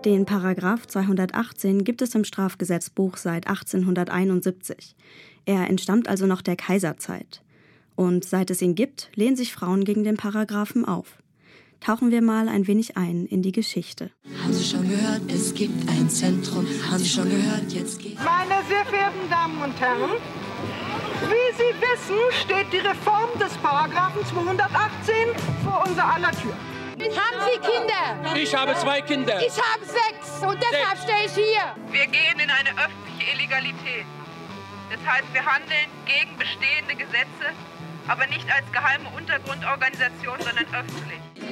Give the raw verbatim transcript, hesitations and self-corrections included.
Den Paragraph zweihundertachtzehn gibt es im Strafgesetzbuch seit achtzehnhunderteinundsiebzig. Er entstammt also noch der Kaiserzeit. Und seit es ihn gibt, lehnen sich Frauen gegen den Paragraphen auf. Tauchen wir mal ein wenig ein in die Geschichte. Haben Sie schon gehört, es gibt ein Zentrum. Haben Sie schon gehört, jetzt geht... Meine sehr verehrten Damen und Herren, wie Sie wissen, steht die Reform des Paragraphen zweihundertachtzehn vor unser aller Tür. Haben Sie Kinder? Ich habe zwei Kinder. Ich habe sechs und deshalb stehe ich hier. Wir gehen in eine öffentliche Illegalität. Das heißt, wir handeln gegen bestehende Gesetze, aber nicht als geheime Untergrundorganisation, sondern öffentlich.